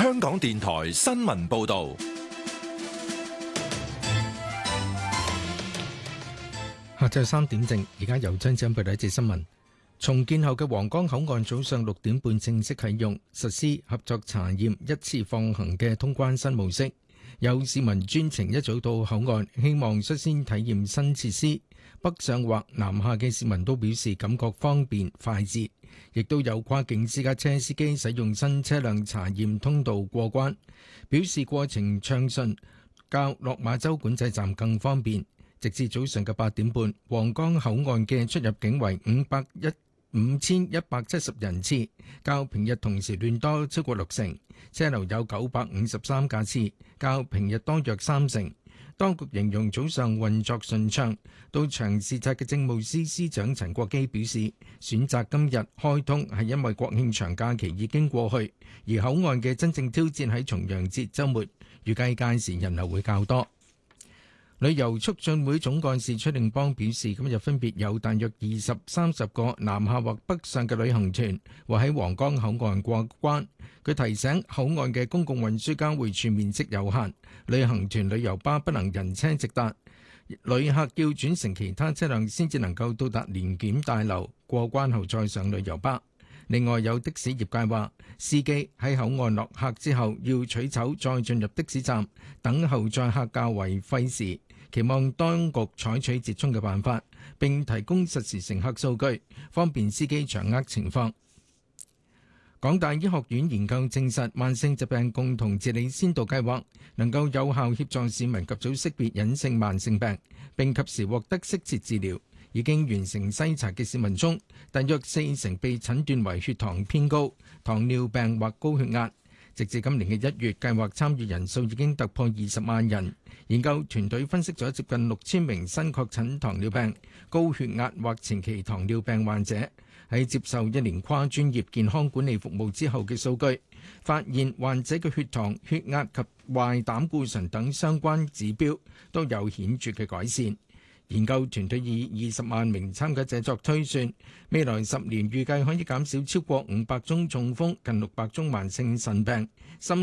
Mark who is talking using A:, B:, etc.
A: 香港電台新聞報道。
B: 下晝3點正，而家由張子欣報道一節新聞。重建後嘅皇崗口岸早上6點半正式啟用，實施合作查驗一次放行嘅通關新模式。有市民專程一早到口岸，希望率先體驗新設施。北上或南下嘅市民都表示感覺方便快捷，亦都有跨境私家車司機使用新車輛查驗通道過關，表示過程暢順，較落馬洲管制站更方便。直至早上嘅8點半，皇崗口岸嘅出入境為5170人次，較平日同時段多超過60%，車流有953架次，較平日多約30%。當局形容早上運作順暢。到場視察嘅政務司司長陳國基表示，選擇今日開通係因為國慶長假期已經過去，而口岸嘅真正挑戰喺重陽節週末，預計屆時人流會較多。旅遊促進會總幹事崔定邦表示，今日分別有大約20-30個南下或北上嘅旅行團會喺皇崗口岸過關。佢提醒口岸嘅公共運輸交匯處面積有限，旅行團旅遊巴不能人車直達，旅客要轉乘其他車輛先至能夠到達聯檢大樓，過關後再上旅遊巴。另外有的士業界話，司機喺口岸落客之後要取籌再進入的士站等候載客較為費時，期望當局採取折衷嘅辦法，並提供實時乘客數據，方便司機掌握情況。港大醫學院研究證實，慢性疾病共同治理先導計劃能夠有效協助市民及早識別隱性慢性病，並及時獲得適切治療。已經完成篩查嘅市民中，大約40%被診斷為血糖偏高、糖尿病或高血壓。直至今年嘅1月，計劃參與人數已經突破20萬人。研究團隊分析咗接近6000名新確診糖尿病、高血壓或前期糖尿病患者喺接受1年跨專業健康管理服務之後嘅數據，發現患者嘅血糖、血壓及壞膽固醇等相關指標都有顯著嘅改善。研究團隊以20萬名參加者作推算，未來10年預計可以減少超過500宗中風、近600宗慢性腎病、心